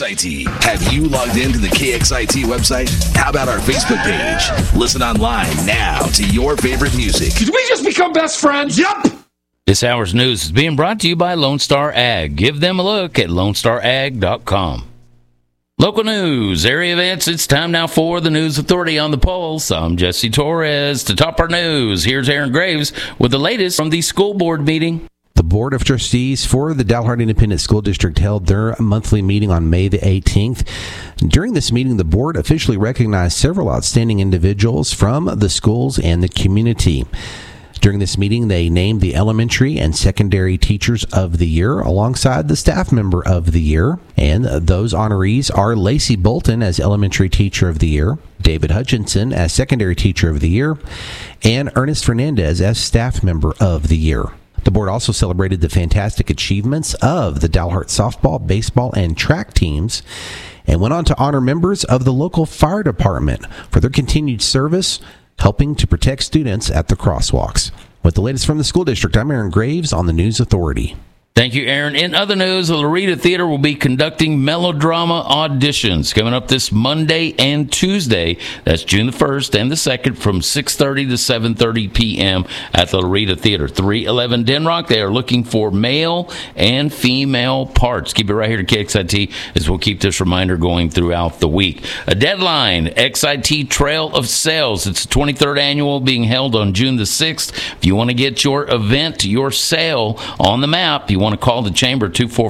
KXIT. Have you logged into the KXIT website? How about our Facebook page? Listen online now to your favorite music. Did we just become best friends? Yup! This hour's news is being brought to you by Lone Star Ag. Give them a look at lonestarag.com. Local news, area events. It's time now for the News Authority on the Pulse. I'm Jesse Torres. To top our news, here's Aaron Graves with the latest from the school board meeting. The Board of Trustees for the Dalhart Independent School District held their monthly meeting on May the 18th. During this meeting, the board officially recognized several outstanding individuals from the schools and the community. During this meeting, they named the elementary and secondary teachers of the year alongside the staff member of the year. And those honorees are Lacey Bolton as elementary teacher of the year, David Hutchinson as secondary teacher of the year, and Ernest Fernandez as staff member of the year. The board also celebrated the fantastic achievements of the Dalhart softball, baseball, and track teams and went on to honor members of the local fire department for their continued service helping to protect students at the crosswalks. With the latest from the school district, I'm Aaron Graves on the News Authority. Thank you, Aaron. In other news, the Loretta Theater will be conducting melodrama auditions coming up this Monday and Tuesday. That's June the 1st and the 2nd from 6:30 to 7:30 p.m. at the Loretta Theater, 311 Denrock. They are looking for male and female parts. Keep it right here to KXIT as we'll keep this reminder going throughout the week. A deadline, XIT Trail of Sales. It's the 23rd annual being held on June the 6th. If you want to get your event, your sale on the map, you want to call the chamber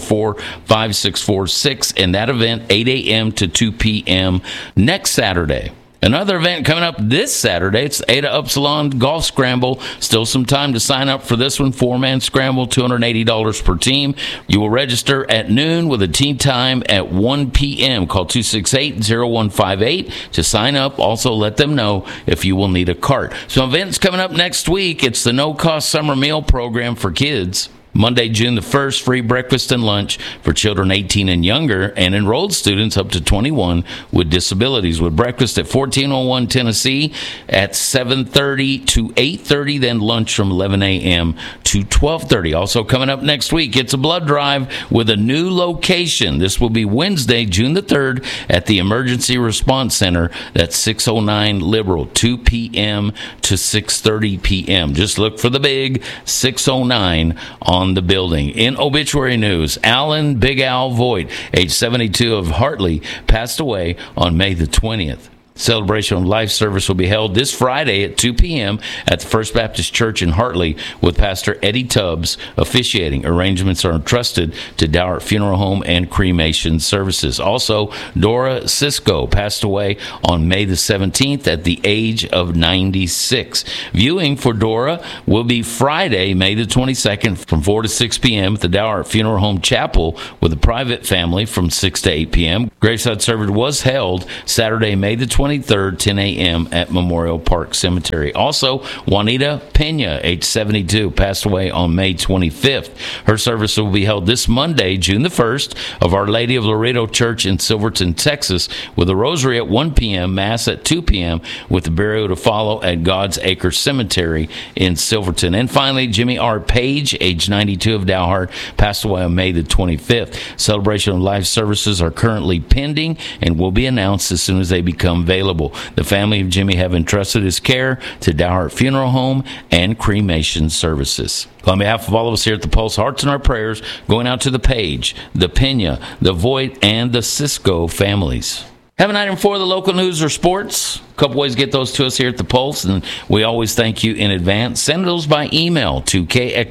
244-5646, and that event 8 a.m. to 2 p.m. next Saturday. Another event coming up this Saturday, it's Ada Upsilon Golf Scramble. Still some time to sign up for this one. 4-man scramble, $280 per team. You will register at noon with a team time at 1 p.m. Call 268-0158 to sign up. Also, let them know if you will need a cart. So events coming up next week. It's the no-cost summer meal program for kids. Monday, June the 1st, free breakfast and lunch for children 18 and younger and enrolled students up to 21 with disabilities, with breakfast at 1401 Tennessee at 7:30 to 8:30, then lunch from 11 a.m. to 12:30. Also coming up next week, it's a blood drive with a new location. This will be Wednesday, June the 3rd at the Emergency Response Center. That's 609 Liberal, 2 p.m. to 6:30 p.m. Just look for the big 609 on the building. In obituary news, Alan Big Al Voigt, age 72 of Hartley, passed away on May the 20th. Celebration of Life service will be held this Friday at 2 p.m. at the First Baptist Church in Hartley with Pastor Eddie Tubbs officiating. Arrangements are entrusted to Dalhart Funeral Home and Cremation Services. Also, Dora Cisco passed away on May the 17th at the age of 96. Viewing for Dora will be Friday, May the 22nd from 4 to 6 p.m. at the Dalhart Funeral Home Chapel with a private family from 6 to 8 p.m. Graveside service was held Saturday, May the 23rd, 10 a.m. at Memorial Park Cemetery. Also, Juanita Pena, age 72, passed away on May 25th. Her service will be held this Monday, June the 1st, of Our Lady of Laredo Church in Silverton, Texas, with a rosary at 1 p.m., Mass at 2 p.m., with the burial to follow at God's Acre Cemetery in Silverton. And finally, Jimmy R. Page, age 92 of Dalhart, passed away on May the 25th. Celebration of Life services are currently pending and will be announced as soon as they become available. The family of Jimmy have entrusted his care to Dalhart Funeral Home and Cremation Services. On behalf of all of us here at the Pulse, hearts and our prayers going out to the Page, the Pena, the Voigt, and the Cisco families. Have an item for the local news or sports? A couple ways to get those to us here at the Pulse, and we always thank you in advance. Send those by email to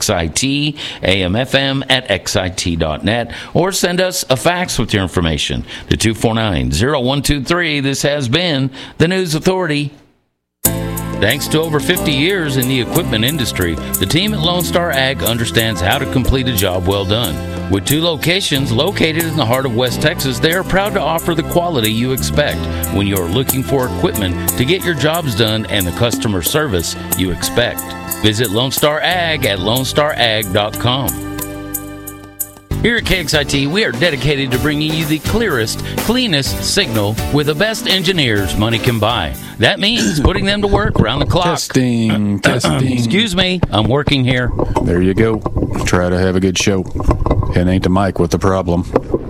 kxit.amfm@xit.net, or send us a fax with your information to 249-0123. This has been the News Authority. Thanks to over 50 years in the equipment industry, the team at Lone Star Ag understands how to complete a job well done. With 2 locations located in the heart of West Texas, they are proud to offer the quality you expect when you are looking for equipment to get your jobs done and the customer service you expect. Visit Lone Star Ag at lonestarag.com. Here at KXIT, we are dedicated to bringing you the clearest, cleanest signal with the best engineers money can buy. That means putting them to work around the clock. Testing. Excuse me, I'm working here. There you go. Try to have a good show. It ain't the mic with the problem.